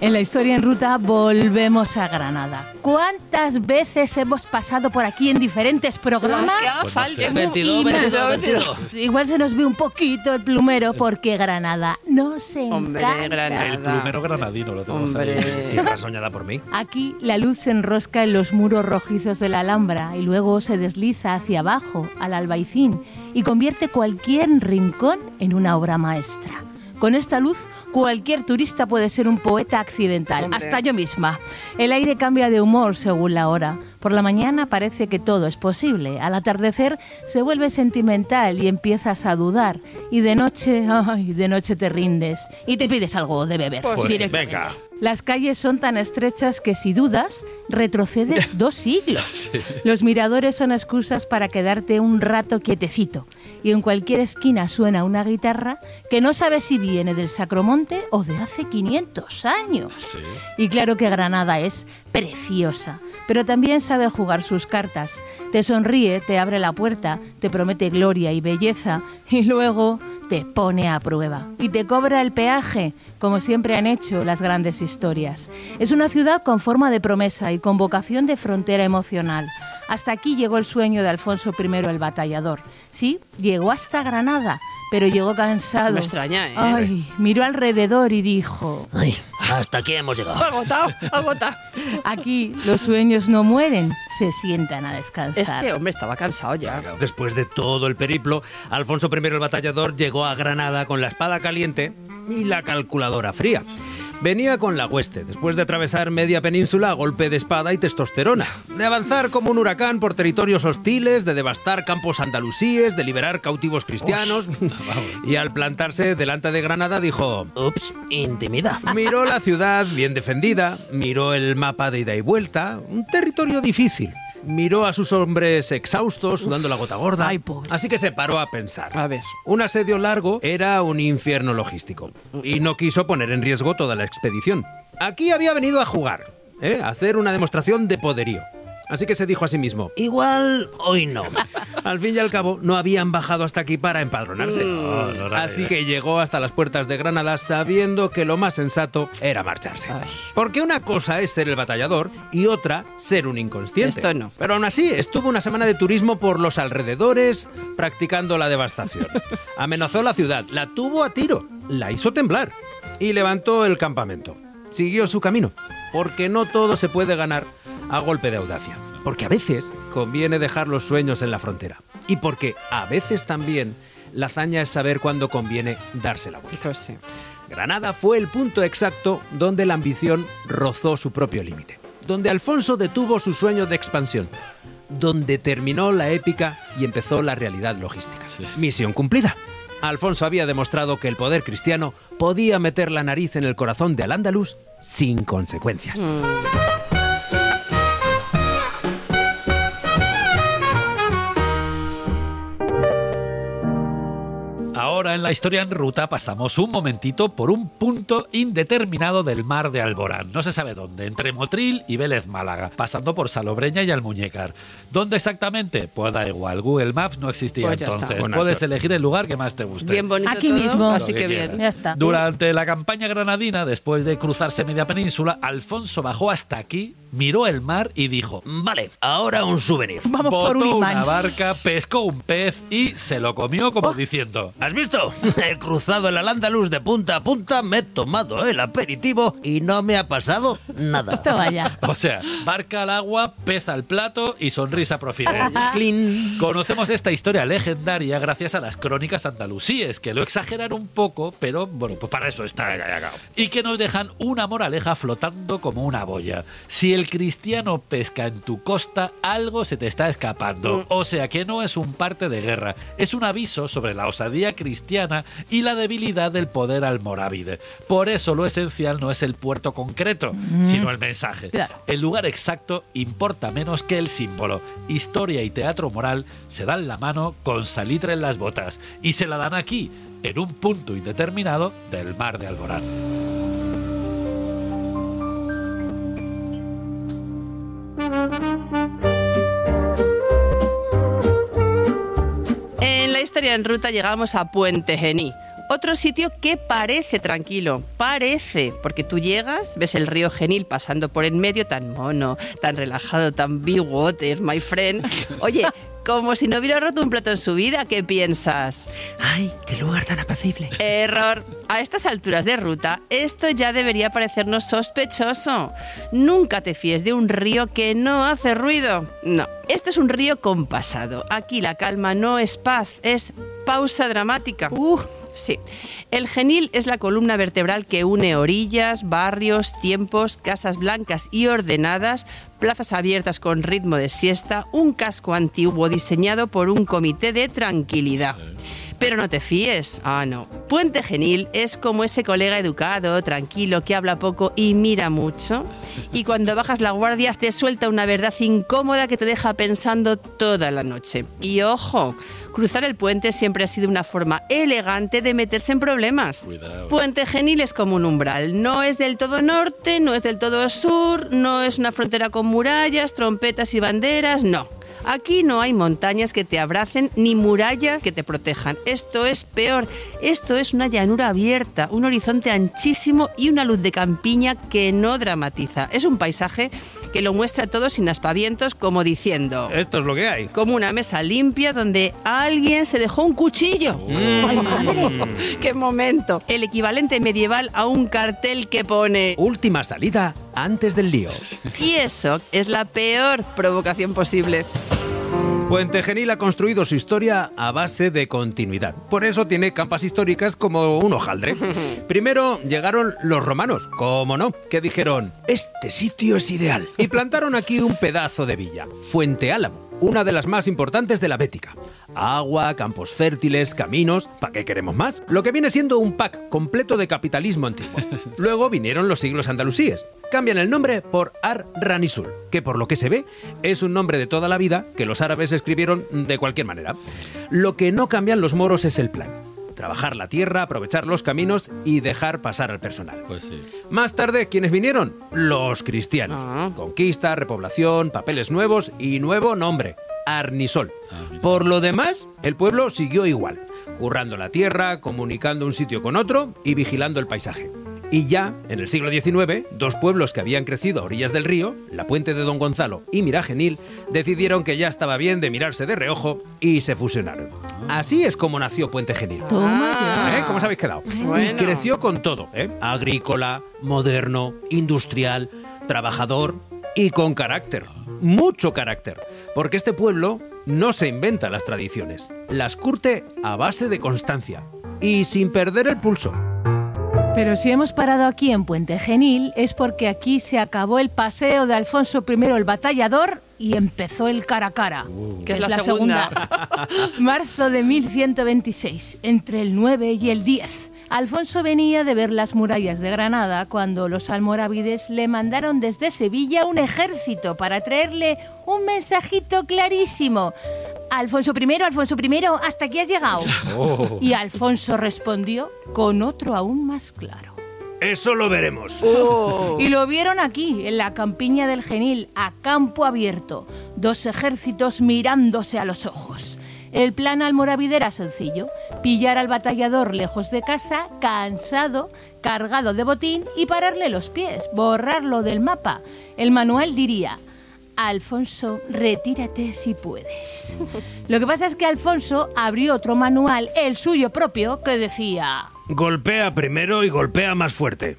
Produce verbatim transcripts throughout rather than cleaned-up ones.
En la historia en ruta volvemos a Granada. ¿Cuántas veces hemos pasado por aquí en diferentes programas? Pues que haga Pues no falta. sé, veintidós, veintidós, veintidós. Igual se nos ve un poquito el plumero porque Granada nos encanta. Hombre, Granada. El plumero granadino lo tenemos Hombre. ahí. Tierra soñada por mí. Aquí la luz se enrosca en los muros rojizos de la Alhambra y luego se desliza hacia abajo al Albaicín y convierte cualquier rincón en una obra maestra. Con esta luz, cualquier turista puede ser un poeta accidental, Hombre. hasta yo misma. El aire cambia de humor según la hora. Por la mañana parece que todo es posible. Al atardecer se vuelve sentimental y empiezas a dudar. Y de noche, ay, de noche te rindes y te pides algo de beber. Pues directamente. venga. Las calles son tan estrechas que si dudas, retrocedes dos siglos. Los miradores son excusas para quedarte un rato quietecito. Y en cualquier esquina suena una guitarra que no sabes si viene del Sacromonte o de hace quinientos años. Sí. Y claro que Granada es preciosa, pero también sabe jugar sus cartas. Te sonríe, te abre la puerta, te promete gloria y belleza y luego te pone a prueba y te cobra el peaje, como siempre han hecho las grandes historias. Es una ciudad con forma de promesa y con vocación de frontera emocional. Hasta aquí llegó el sueño de Alfonso primero el Batallador. Sí, llegó hasta Granada, pero llegó cansado. Me extraña, ¿eh? Ay, miró alrededor y dijo: Ay, hasta aquí hemos llegado. Agotado, agotado. aquí los sueños no mueren, se sientan a descansar. Este hombre estaba cansado ya. Después de todo el periplo, Alfonso primero el Batallador llegó a Granada con la espada caliente y la calculadora fría. Venía con la hueste, después de atravesar media península a golpe de espada y testosterona, de avanzar como un huracán por territorios hostiles, de devastar campos andalusíes, de liberar cautivos cristianos, y al plantarse delante de Granada dijo: ups, intimidad. Miró la ciudad bien defendida, miró el mapa de ida y vuelta, un territorio difícil. Miró a sus hombres exhaustos, sudando la gota gorda. Ay, pobre. Así que se paró a pensar. A ver. Un asedio largo era un infierno logístico y no quiso poner en riesgo toda la expedición. Aquí había venido a jugar, ¿eh? a hacer una demostración de poderío. Así que se dijo a sí mismo: igual hoy no. Al fin y al cabo, no habían bajado hasta aquí para empadronarse. No, no era Así idea. que llegó hasta las puertas de Granada sabiendo que lo más sensato era marcharse. Ay. Porque una cosa es ser el batallador y otra ser un inconsciente. Esto no. Pero aún así, estuvo una semana de turismo por los alrededores practicando la devastación. Amenazó la ciudad, la tuvo a tiro, la hizo temblar y levantó el campamento. Siguió su camino, porque no todo se puede ganar a golpe de audacia. Porque a veces conviene dejar los sueños en la frontera. Y porque a veces también la hazaña es saber cuándo conviene darse la vuelta. Pues sí. Granada fue el punto exacto donde la ambición rozó su propio límite. Donde Alfonso detuvo su sueño de expansión. Donde terminó la épica y empezó la realidad logística. Sí. Misión cumplida. Alfonso había demostrado que el poder cristiano podía meter la nariz en el corazón de Al-Ándalus sin consecuencias. Ahora en la historia en ruta pasamos un momentito por un punto indeterminado del mar de Alborán. No se sabe dónde, entre Motril y Vélez Málaga, pasando por Salobreña y Almuñécar. ¿Dónde exactamente? Pues da igual, Google Maps no existía Pues ya está. entonces. Bueno, puedes esto- elegir el lugar que más te guste. Bien bonito Aquí todo, mismo. así Lo que que bien. quieras. Ya está. Durante la campaña granadina, después de cruzarse media península, Alfonso bajó hasta aquí, miró el mar y dijo: Vale, ahora un souvenir. Vamos por un botó imán. una barca, pescó un pez y se lo comió como diciendo: ¿Has visto? He cruzado el Al-Ándalus de punta a punta, me he tomado el aperitivo y no me ha pasado nada. Toma ya. o sea, barca al agua, pez al plato y sonrisa profidente. Clean. Conocemos esta historia legendaria gracias a las crónicas andalusíes, que lo exageran un poco, pero bueno, pues para eso está. Y que nos dejan una moraleja flotando como una boya. Si el cristiano pesca en tu costa, algo se te está escapando. O sea que no es un parte de guerra, es un aviso sobre la osadía cristiana y la debilidad del poder almorávide. Por eso lo esencial no es el puerto concreto, sino el mensaje. Claro. El lugar exacto importa menos que el símbolo. Historia y teatro moral se dan la mano con salitre en las botas y se la dan aquí, en un punto indeterminado del mar de Alborán. En la historia en ruta llegamos a Puente Genil, Otro sitio que parece tranquilo, parece, porque tú llegas, ves el río Genil pasando por en medio, tan mono, tan relajado, tan big water, my friend. Oye, como si no hubiera roto un plato en su vida, ¿qué piensas? ¡Ay, qué lugar tan apacible! Error. A estas alturas de ruta, esto ya debería parecernos sospechoso. Nunca te fíes de un río que no hace ruido. No, esto es un río compasado. Aquí la calma no es paz, es pausa dramática. Uh. Sí, el Genil es la columna vertebral que une orillas, barrios, tiempos, casas blancas y ordenadas, plazas abiertas con ritmo de siesta, un casco antiguo diseñado por un comité de tranquilidad. Pero no te fíes, ah no. Puente Genil es como ese colega educado, tranquilo, que habla poco y mira mucho. Y cuando bajas la guardia te suelta una verdad incómoda que te deja pensando toda la noche. Y ojo, cruzar el puente siempre ha sido una forma elegante de meterse en problemas. Cuidado. Puente Genil es como un umbral. No es del todo norte, no es del todo sur, no es una frontera con murallas, trompetas y banderas, no. Aquí no hay montañas que te abracen ni murallas que te protejan. Esto es peor. Esto es una llanura abierta, un horizonte anchísimo y una luz de campiña que no dramatiza. Es un paisaje que lo muestra todo sin aspavientos, como diciendo... Esto es lo que hay. Como una mesa limpia donde alguien se dejó un cuchillo. Mm. ¡Ay, madre! ¡Qué momento! El equivalente medieval a un cartel que pone... Última salida antes del lío. Y eso es la peor provocación posible. Puente Genil ha construido su historia a base de continuidad. Por eso tiene campas históricas como un hojaldre. Primero llegaron los romanos, cómo no, que dijeron, este sitio es ideal. Y plantaron aquí un pedazo de villa, Fuente Álamo, una de las más importantes de la Bética. Agua, campos fértiles, caminos, ¿para qué queremos más? Lo que viene siendo un pack completo de capitalismo antiguo. Luego vinieron los siglos andalusíes. Cambian el nombre por Ar-Ranisul, que por lo que se ve es un nombre de toda la vida que los árabes escribieron de cualquier manera. Lo que no cambian los moros es el plan. Trabajar la tierra, aprovechar los caminos y dejar pasar al personal. Pues sí. Más tarde, ¿quiénes vinieron? Los cristianos. Ah. Conquista, repoblación, papeles nuevos y nuevo nombre, Arnisol. Ah, mira. Por lo demás, el pueblo siguió igual, currando la tierra, comunicando un sitio con otro y vigilando el paisaje. Y ya, en el siglo diecinueve, dos pueblos que habían crecido a orillas del río, la Puente de Don Gonzalo y Miragenil, decidieron que ya estaba bien de mirarse de reojo y se fusionaron. Así es como nació Puente Genil. Toma ya. ¿Eh? ¿Cómo os habéis quedado? Bueno. Y creció con todo, ¿eh? Agrícola, moderno, industrial, trabajador y con carácter. Mucho carácter. Porque este pueblo no se inventa las tradiciones. Las curte a base de constancia y sin perder el pulso. Pero si hemos parado aquí en Puente Genil es porque aquí se acabó el paseo de Alfonso primero el Batallador y empezó el cara a cara, Uh. Que es la segunda. Marzo de mil ciento veintiséis, entre el nueve y el diez. Alfonso venía de ver las murallas de Granada cuando los almorávides le mandaron desde Sevilla un ejército para traerle un mensajito clarísimo. Alfonso primero, Alfonso primero, hasta aquí has llegado. Oh. Y Alfonso respondió con otro aún más claro. Eso lo veremos. Oh. Y lo vieron aquí, en la campiña del Genil, a campo abierto, dos ejércitos mirándose a los ojos. El plan almorávide era sencillo, pillar al batallador lejos de casa, cansado, cargado de botín y pararle los pies, borrarlo del mapa. El manual diría... Alfonso, retírate si puedes. Lo que pasa es que Alfonso abrió otro manual, el suyo propio, que decía... Golpea primero y golpea más fuerte.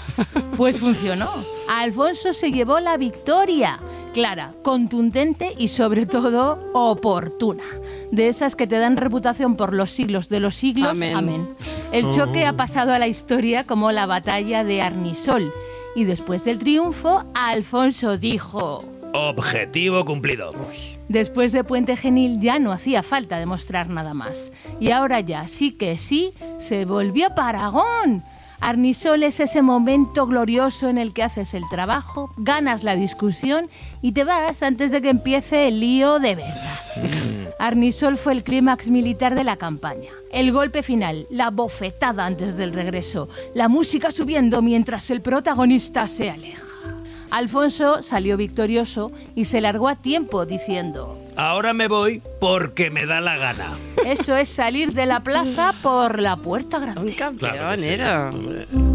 Pues funcionó. Alfonso se llevó la victoria. Clara, contundente y sobre todo oportuna. De esas que te dan reputación por los siglos de los siglos. Amén. Amén. El choque ha pasado a la historia como la batalla de Arnisol. Y después del triunfo, Alfonso dijo... Objetivo cumplido. Después de Puente Genil ya no hacía falta demostrar nada más. Y ahora ya sí que sí, se volvió Paragón. Arnisol es ese momento glorioso en el que haces el trabajo, ganas la discusión y te vas antes de que empiece el lío de verdad. Arnisol fue el clímax militar de la campaña. El golpe final, la bofetada antes del regreso, la música subiendo mientras el protagonista se aleja. Alfonso salió victorioso y se largó a tiempo diciendo... Ahora me voy porque me da la gana. Eso es salir de la plaza por la puerta grande. Un campeón, Claro que sí. era.